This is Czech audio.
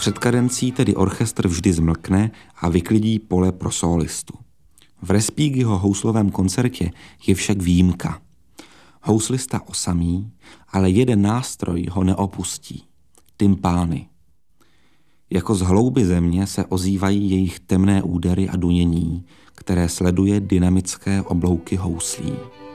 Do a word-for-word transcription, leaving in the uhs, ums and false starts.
Před kadencí tedy orchestr vždy zmlkne a vyklidí pole pro sólistu. V Respighiho houslovém koncertě je však výjimka. Houslista osamí, ale jeden nástroj ho neopustí. Tympány. Jako z hlouby země se ozývají jejich temné údery a dunění, které sleduje dynamické oblouky houslí.